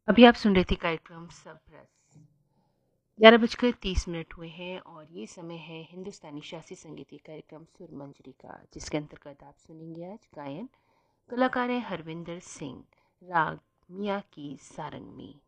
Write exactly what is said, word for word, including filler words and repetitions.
अभी आप सुन रहे थे कार्यक्रम सबरस। ग्यारह बजकर तीस मिनट हुए हैं और ये समय है हिंदुस्तानी शास्त्रीय संगीत कार्यक्रम सुरमंजरी का, जिसके अंतर्गत आप सुनेंगे आज गायन। कलाकार हैं हरविंदर सिंह, राग मियाँ की सारंग में।